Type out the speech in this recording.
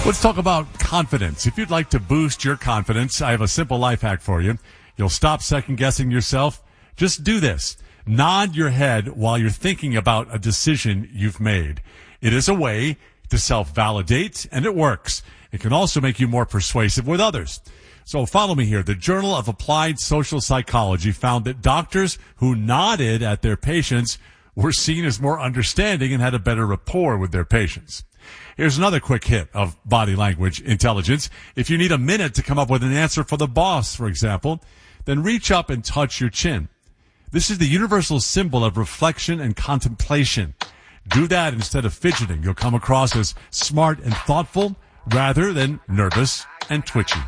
Let's talk about confidence. If you'd like to boost your confidence, I have a simple life hack for you. You'll stop second-guessing yourself. Just do this. Nod your head while you're thinking about a decision you've made. It is a way to self-validate, and it works. It can also make you more persuasive with others. So follow me here. The Journal of Applied Social Psychology found that doctors who nodded at their patients were seen as more understanding and had a better rapport with their patients. Here's another quick hit of body language intelligence. If you need a minute to come up with an answer for the boss, for example, then reach up and touch your chin. This is the universal symbol of reflection and contemplation. Do that instead of fidgeting. You'll come across as smart and thoughtful rather than nervous and twitchy.